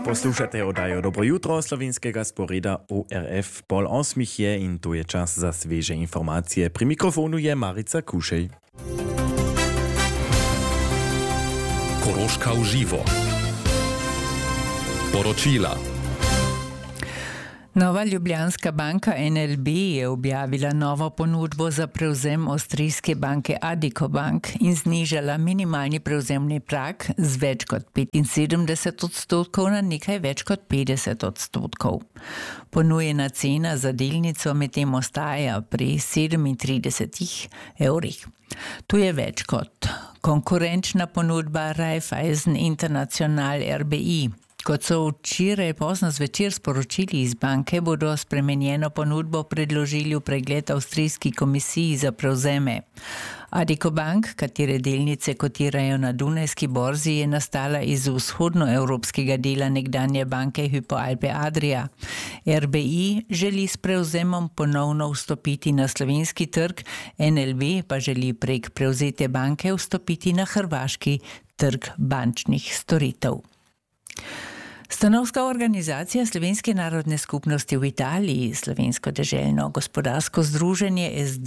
Poslušate oddajo Dobro jutro slovenskega sporeda ORF. 7:30 je in to je čas za sveže informacije. Pri mikrofonu je Marica Kušej. Koroška v živo. Poročila. Nova Ljubljanska banka NLB je objavila novo ponudbo za prevzem avstrijske banke Addiko Bank in znižala minimalni prevzemni prag z več kot 75% na nekaj več kot 50%. Ponujena cena za delnico medtem ostaja pri 37 evrih. To je več kot konkurenčna ponudba Raiffeisen International RBI. Kot so včeraj pozno zvečer sporočili iz banke, bodo spremenjeno ponudbo predložili v pregled Avstrijski komisiji za prevzeme. Addiko Bank, katere delnice kotirajo na Dunajski borzi, je nastala iz vzhodnoevropskega dela nekdanje banke Hypo Alpe Adria. RBI želi s prevzemom ponovno vstopiti na slovenski trg, NLB pa želi prek prevzete banke vstopiti na hrvaški trg bančnih storitev. Stanovska organizacija Slovenske narodne skupnosti v Italiji, Slovensko deželno gospodarsko združenje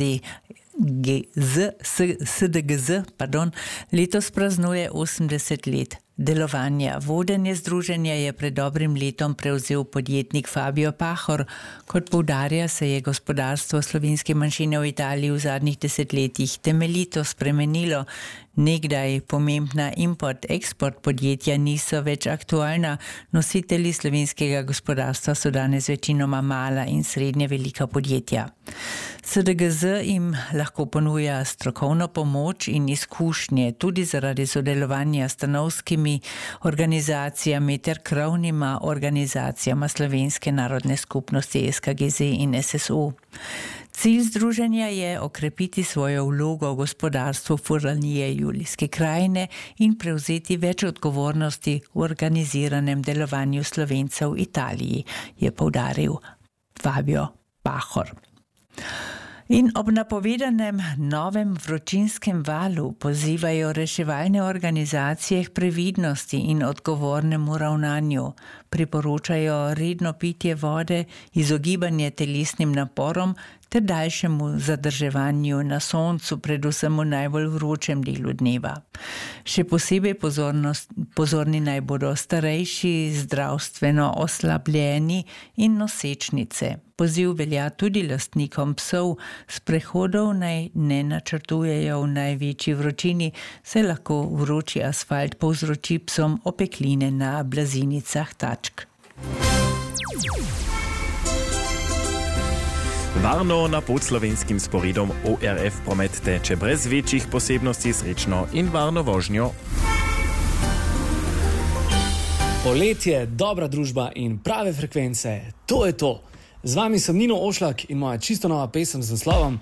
SDGZ, letos praznuje 80 let delovanja. Vodenje združenja je pred dobrim letom prevzel podjetnik Fabio Pahor. Kot poudarja, se je gospodarstvo slovenske manjšine v Italiji v zadnjih desetletjih temeljito spremenilo. Nekdaj pomembna import-eksport podjetja niso več aktualna. Nositelji slovenskega gospodarstva so danes večinoma mala in srednje velika podjetja. SDGZ jim lahko ponuja strokovno pomoč in izkušnje tudi zaradi sodelovanja s stanovskimi organizacijami ter krovnima organizacijama Slovenske narodne skupnosti SKGZ in SSU. Cilj združenja je okrepiti svojo vlogo v gospodarstvu Furlanije Julijske krajine in prevzeti več odgovornosti v organiziranem delovanju Slovencev v Italiji, je poudaril Fabio Pahor. In ob napovedanem novem vročinskem valu pozivajo reševalne organizacije k previdnosti in odgovornemu ravnanju. Priporočajo redno pitje vode, izogibanje telesnim naporom ter daljšemu zadrževanju na soncu, predvsem v najbolj vročem delu dneva. Še posebej pozorni naj bodo starejši, zdravstveno oslabljeni in nosečnice. Poziv velja tudi lastnikom psov, sprehodov naj ne načrtujejo v največji vročini, saj lahko vroči asfalt povzroči psom opekline na blazinicah tačk. Varno na pod slovenskim sporedom ORF promet teče brez večjih posebnosti, srečno in varno vožnjo. Poletje, dobra družba in prave frekvence, to je to. Z vami sem Nino Ošlak in moja čisto nova pesem z naslovom